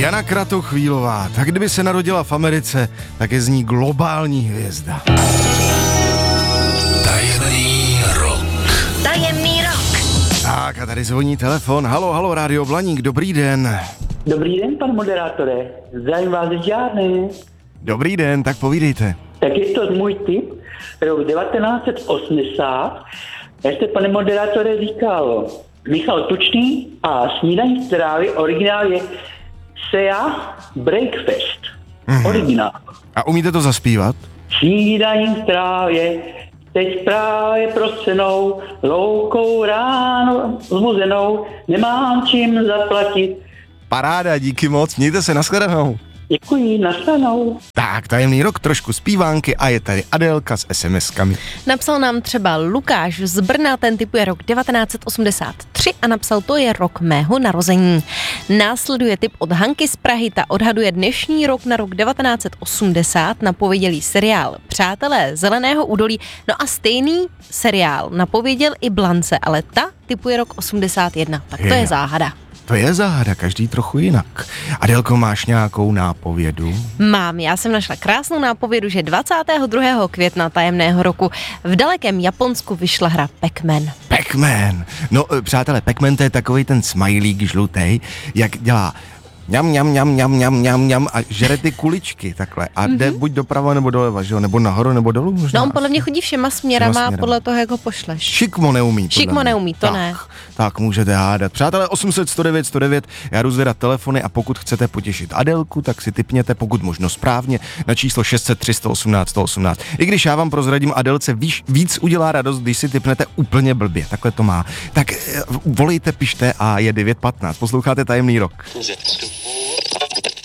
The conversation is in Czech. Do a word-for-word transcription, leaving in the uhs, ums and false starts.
Jana Kratochvílová, tak kdyby se narodila v Americe, tak je z ní globální hvězda. Tajemný rok. Tajemný rok. Tak a tady zvoní telefon. Halo, halo, Rádio Blaník, dobrý den. Dobrý den, pan moderátore. Zdravím vás z Žárny. Dobrý den, tak povídejte. Tak je to můj tip, rok devatenáct set osmdesát. Já jste, pane moderátore, říkal Michal Tučný a Snídaní z trávy, originál je Sea Breakfast. Mm-hmm. Originál. A umíte to zaspívat? Snídaní z trávě, teď právě prostřenou, loukou ráno zbuzenou, nemám čím zaplatit. Paráda, díky moc, mějte se, nashledanou. Děkuji, nashledanou. Tak, tajemný rok, trošku zpívánky a je tady Adélka s es em eskami. Napsal nám třeba Lukáš z Brna, ten typuje rok devatenáct set osmdesát tři a napsal, to je rok mého narození. Následuje tip od Hanky z Prahy, ta odhaduje dnešní rok na rok devatenáct set osmdesát, napovědělý seriál Přátelé zeleného údolí, no a stejný seriál napověděl i Blance, ale ta typuje rok osmdesát jedna, tak to je, je záhada. To je záhada, každý trochu jinak. Adélko, máš nějakou nápovědu? Mám, já jsem našla krásnou nápovědu, že dvacátého druhého května tajemného roku v dalekém Japonsku vyšla hra Pac-Man. Pac-Man. No, přátelé, Pac-Man to je takovej ten smajlík žlutej, jak dělá ňam, ňam, ňam, ňam, ňam, ňam, ňam a žere ty kuličky takhle. A jde mm-hmm. buď doprava nebo doleva, že jo? Nebo nahoru nebo dolů možná. No, on podle mě chodí všema směrama, všema směrama. Podle toho, jak ho pošleš. Šikmo neumí. Šikmo neumí, to tak, ne. Tak můžete hádat. Přátelé, osm set sto devět sto devět, já jdu zvedat telefony a pokud chcete potěšit Adélku, tak si tipněte, pokud možno správně, na číslo šest set tři sto osmnáct sto osmnáct. I když já vám prozradím, Adélce víš, víc udělá radost, když si tipnete úplně blbě. Takhle to má. Tak volejte, pište a je devět patnáct. Posloucháte Tajemný rok.